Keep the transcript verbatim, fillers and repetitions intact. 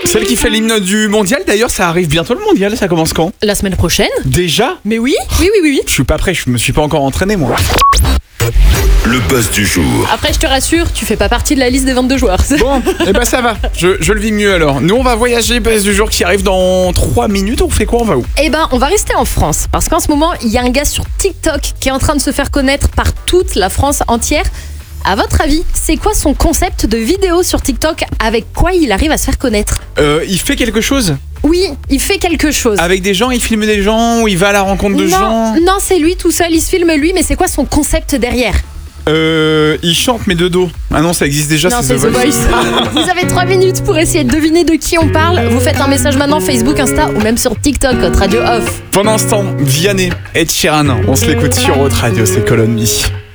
Celle qui fait l'hymne du mondial, d'ailleurs, ça arrive bientôt le mondial, ça commence quand ? La semaine prochaine. Déjà ? Mais oui, oui, oui, oui. Je suis pas prêt, je me suis pas encore entraîné moi. Le buzz du jour. Après, je te rassure, tu fais pas partie de la liste des vingt-deux joueurs. Bon, et ben ça va, je, je le vis mieux alors. Nous on va voyager, buzz du jour qui arrive dans trois minutes, on fait quoi, on va où ? Eh ben, on va rester en France, parce qu'en ce moment, il y a un gars sur TikTok qui est en train de se faire connaître par toute la France entière. À votre avis, c'est quoi son concept de vidéo sur TikTok ? Avec quoi il arrive à se faire connaître ? Euh, il fait quelque chose ? Oui, il fait quelque chose. Avec des gens, il filme des gens, ou il va à la rencontre de non, gens ? non, c'est lui tout seul, il se filme lui, mais c'est quoi son concept derrière ? Euh, il chante mais de dos. Ah non, ça existe déjà, Non, c'est c'est The Voice. Vous avez trois minutes pour essayer de deviner de qui on parle. Vous faites un message maintenant Facebook, Insta ou même sur TikTok, Hot Radio Off. Pendant ce temps, Vianney, Ed Sheeran, on se l'écoute sur Hot Radio, c'est Call on Me.